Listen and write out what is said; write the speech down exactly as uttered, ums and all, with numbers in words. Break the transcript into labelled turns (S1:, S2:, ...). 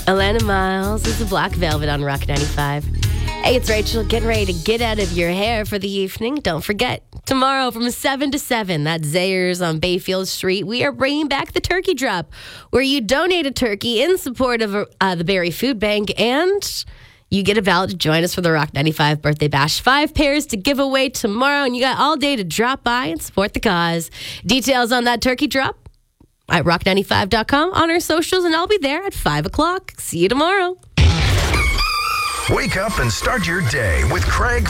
S1: Alana Miles is the Black Velvet on Rock ninety-five. Hey, it's Rachel, getting ready to get out of your hair for the evening. Don't forget, tomorrow from seven to seven, that's Zayers on Bayfield Street, we are bringing back the Turkey Drop, where you donate a turkey in support of uh, the Barrie Food Bank, and you get a ballot to join us for the Rock ninety-five Birthday Bash. Five pairs to give away tomorrow, and you got all day to drop by and support the cause. Details on that Turkey Drop at rock ninety-five dot com on our socials, and I'll be there at five o'clock. See you tomorrow.
S2: Wake up and start your day with Craig